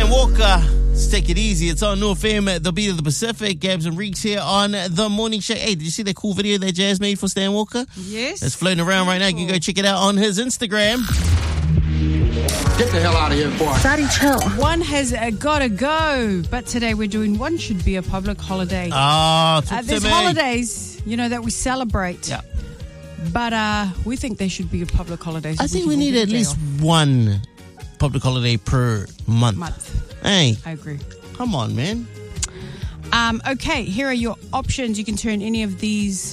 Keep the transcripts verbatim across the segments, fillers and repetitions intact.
Stan Walker. Let's take it easy. It's on North F M, the beat of the Pacific. Gabs and Reeks here on the morning show. Hey, did you see that cool video that Jazz made for Stan Walker? Yes. It's floating around right now. You can go check it out on his Instagram. Get the hell out of here, boy. Daddy, chill. One has uh, got to go, but today we're doing one should be a public holiday. Ah, talk uh, to there's me. holidays, you know, that we celebrate. Yeah. But uh, we think they should be a public holiday. So I think can we all need get a at day least off. one public holiday per month. month. Hey, I agree. come on, man. Um, okay, here are your options. You can turn any of these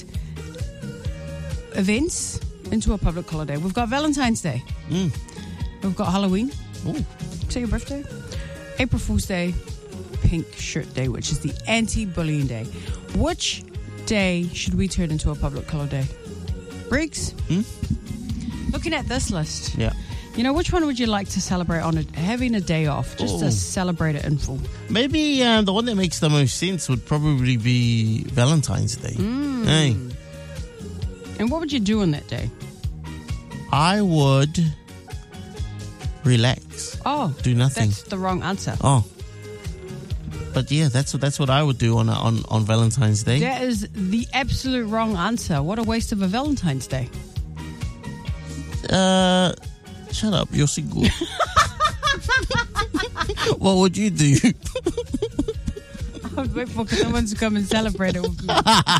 events into a public holiday. We've got Valentine's Day. Mm. We've got Halloween. Ooh. Say your birthday. April Fool's Day. Pink Shirt Day, which is the anti-bullying day. Which day should we turn into a public holiday? Briggs? Hmm? Looking at this list, Yeah. you know, which one would you like to celebrate on a, having a day off? Just Oh. to celebrate it in full. Maybe um, the one that makes the most sense would probably be Valentine's Day. Mm. Hey, And what would you do on that day? I would relax, Oh, do nothing. that's the wrong answer. Oh, but yeah, that's what that's what I would do on on on Valentine's Day. That is the absolute wrong answer. What a waste of a Valentine's Day. Uh, shut up, you're single. What would you do? I would wait for someone to come and celebrate it with me.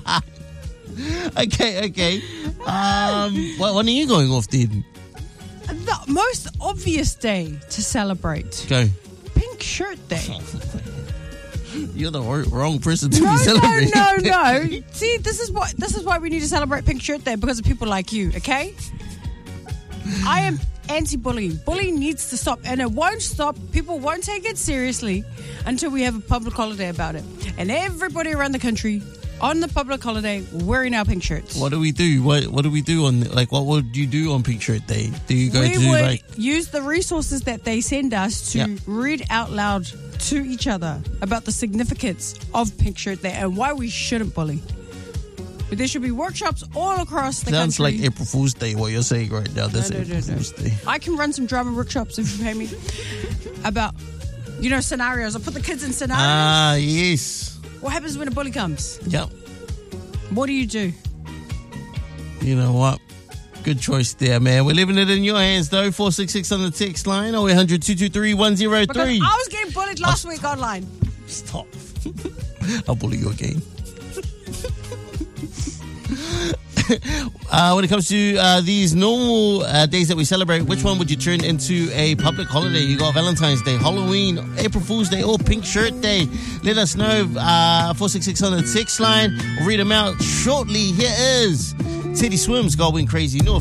okay, okay. Um, well, when are you going off then? The most obvious day to celebrate. Go. Pink Shirt Day. You're the wrong- wrong person to No, be no, celebrating. no, no. See, this is what this is why we need to celebrate Pink Shirt Day, because of people like you, okay? I am anti-bullying. Bullying needs to stop, and it won't stop. People won't take it seriously until we have a public holiday about it. And everybody around the country on the public holiday wearing our pink shirts. What do we do? What What do we do on like? What would you do on Pink Shirt Day? Do you go we to would like? use the resources that they send us to Yeah. read out loud to each other about the significance of Pink Shirt Day and why we shouldn't bully. But there should be workshops all across the Sounds country. like April Fool's Day. What you're saying right now? That's No, no, April no, no. Fool's Day. I can run some drama workshops if you pay me about, you know, scenarios. I put the kids in scenarios. Ah, yes. What happens when a bully comes? Yep. What do you do? You know what? Good choice there, man. We're leaving it in your hands, though. four six six on the text line. Oh, eight hundred, two two three, one oh Because three. I was getting bullied last week online. Stop. I'll bully you again. uh, when it comes to uh, these normal uh, days that we celebrate, which one would you turn into a public holiday? You got Valentine's Day, Halloween, April Fool's Day, or Pink Shirt Day. Let us know. Uh, four six six on the text line. We'll read them out shortly. Here is Teddy Swims, Going Crazy North.